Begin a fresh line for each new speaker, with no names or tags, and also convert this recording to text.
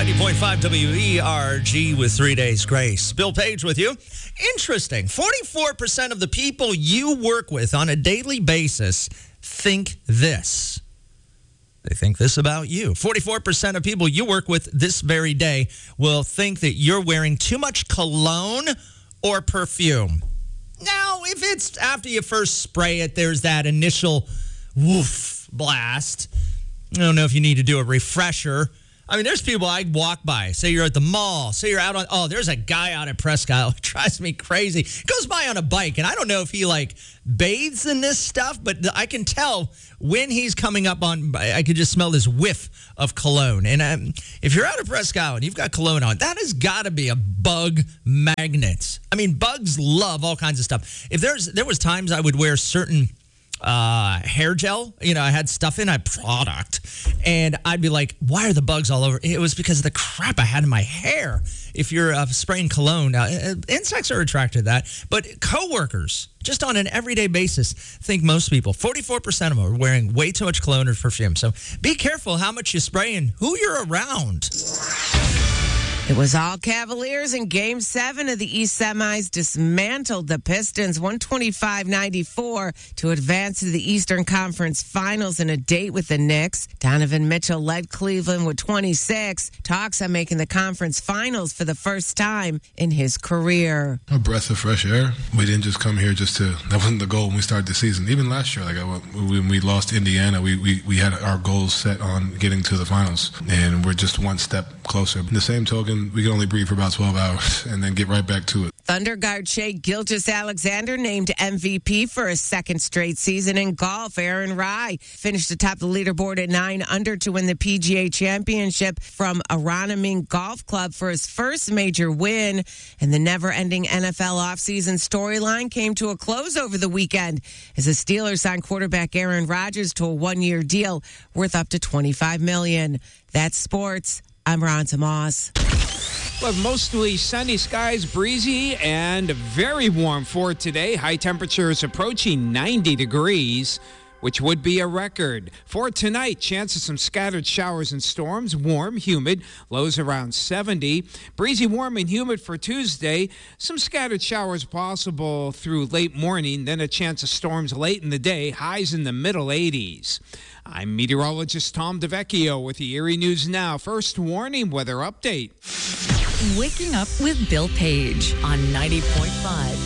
90.5 WERG with 3 Days Grace. Bill Page with you. Interesting. 44% of the people you work with on a daily basis think this. They think this about you. 44% of people you work with this very day will think that you're wearing too much cologne or perfume. Now, if it's after you first spray it, there's that initial woof blast. I don't know if you need to do a refresher. I mean, there's people I walk by. Say you're at the mall. Say you're out on, there's a guy out at Prescott who drives me crazy. Goes by on a bike, and I don't know if he, bathes in this stuff, but I can tell when he's coming up on, I could just smell this whiff of cologne. And if you're out at Prescott and you've got cologne on, that has got to be a bug magnet. I mean, bugs love all kinds of stuff. If there was times I would wear certain hair gel, I had stuff in, I had product, and I'd be like, why are the bugs all over? It was because of the crap I had in my hair. If you're spraying cologne, insects are attracted to that, but coworkers, just on an everyday basis, think most people, 44% of them are wearing way too much cologne or perfume. So be careful how much you spray and who you're around.
It was all Cavaliers in Game 7 of the East Semis dismantled the Pistons 125-94 to advance to the Eastern Conference Finals in a date with the Knicks. Donovan Mitchell led Cleveland with 26. Talks on making the conference finals for the first time in his career.
A breath of fresh air. We didn't just come here that wasn't the goal when we started the season. Even last year, when we lost Indiana, we had our goals set on getting to the finals, and we're just one step closer. In the same token, we can only breathe for about 12 hours and then get right back to it.
Thunder guard Shai Gilgeous-Alexander named MVP for a second straight season in golf. Aaron Rai finished atop the leaderboard at 9 under to win the PGA Championship from Aronimink Golf Club for his first major win. And the never-ending NFL offseason storyline came to a close over the weekend as the Steelers signed quarterback Aaron Rodgers to a one-year deal worth up to $25 million. That's sports. I'm Ron Tomas.
Well, mostly sunny skies, breezy, and very warm for today. High temperatures approaching 90 degrees, which would be a record. For tonight, chance of some scattered showers and storms. Warm, humid, lows around 70. Breezy, warm, and humid for Tuesday. Some scattered showers possible through late morning, then a chance of storms late in the day. Highs in the middle 80s. I'm meteorologist Tom DeVecchio with the Erie News Now. First warning weather update.
Waking up with Bill Page on 90.5